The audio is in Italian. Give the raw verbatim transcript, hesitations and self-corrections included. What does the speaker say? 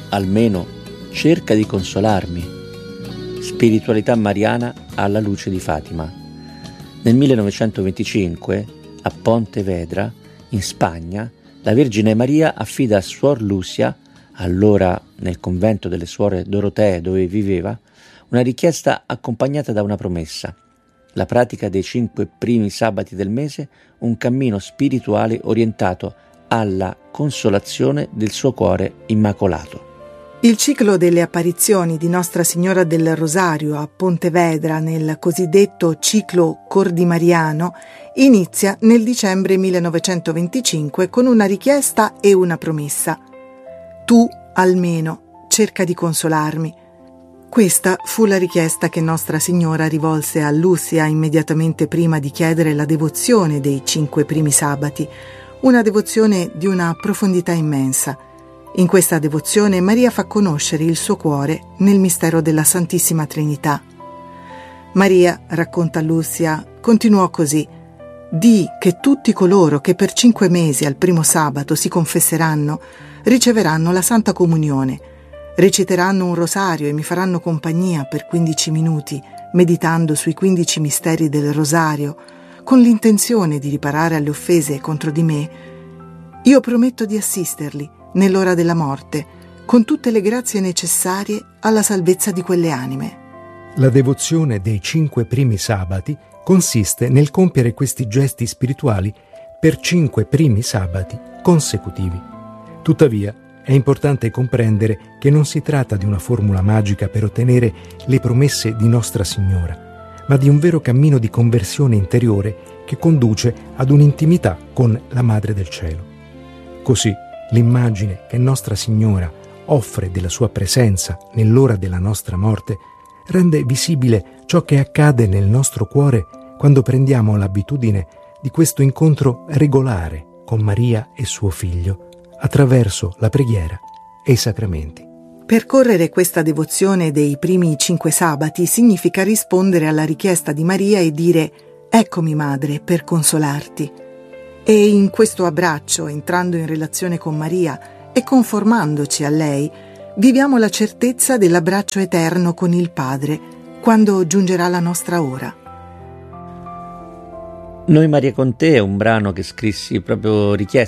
almeno cerca di consolarmi. Spiritualità mariana alla luce di Fatima. Nel millenovecentoventicinque, a Pontevedra, in Spagna, la Vergine Maria affida a Suor Lucia, allora nel convento delle suore Dorotee dove viveva, una richiesta accompagnata da una promessa: la pratica dei cinque primi sabati del mese, un cammino spirituale orientato alla consolazione del suo cuore immacolato. Il ciclo delle apparizioni di Nostra Signora del Rosario a Pontevedra nel cosiddetto ciclo cordimariano inizia nel dicembre millenovecentoventicinque con una richiesta e una promessa: tu almeno cerca di consolarmi. Questa fu la richiesta che Nostra Signora rivolse a Lucia immediatamente prima di chiedere la devozione dei cinque primi sabati, una devozione di una profondità immensa. In questa devozione Maria fa conoscere il suo cuore nel mistero della Santissima Trinità. Maria, racconta Lucia, continuò così: «Di che tutti coloro che per cinque mesi al primo sabato si confesseranno riceveranno la Santa Comunione, reciteranno un rosario e mi faranno compagnia per quindici minuti, meditando sui quindici misteri del rosario, con l'intenzione di riparare alle offese contro di me. Io prometto di assisterli nell'ora della morte, con tutte le grazie necessarie alla salvezza di quelle anime». La devozione dei cinque primi sabati consiste nel compiere questi gesti spirituali per cinque primi sabati consecutivi. Tuttavia, è importante comprendere che non si tratta di una formula magica per ottenere le promesse di Nostra Signora, ma di un vero cammino di conversione interiore che conduce ad un'intimità con la Madre del Cielo. Così, l'immagine che Nostra Signora offre della sua presenza nell'ora della nostra morte rende visibile ciò che accade nel nostro cuore quando prendiamo l'abitudine di questo incontro regolare con Maria e suo Figlio attraverso la preghiera e i sacramenti. Percorrere questa devozione dei primi cinque sabati significa rispondere alla richiesta di Maria e dire: «Eccomi, Madre, per consolarti». E in questo abbraccio, entrando in relazione con Maria e conformandoci a lei, viviamo la certezza dell'abbraccio eterno con il Padre quando giungerà la nostra ora. Noi Maria con te è un brano che scrissi proprio richiesto